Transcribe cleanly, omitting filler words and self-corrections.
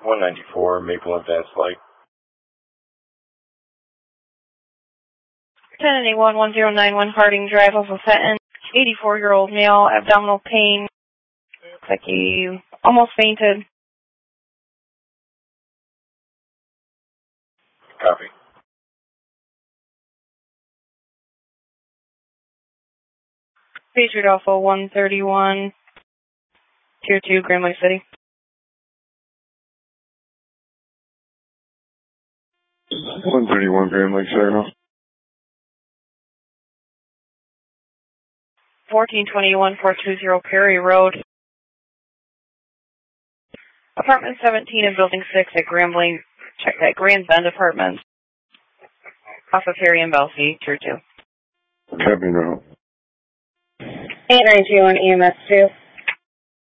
194 Maple Advanced Light. 10-1091 Harding Drive off of Fenton. 84-year-old male, abdominal pain. Looks like he almost fainted. Copy. Patriot Alpha 131, Tier 2, Grand Lake City. 131 Grand Lake City. 1420-1420 Perry Road. Apartment 17 in Building 6 at Grand Bend Apartments. Off of Perry and Belsey, Tier 2. Copy now. 8921 EMS 2.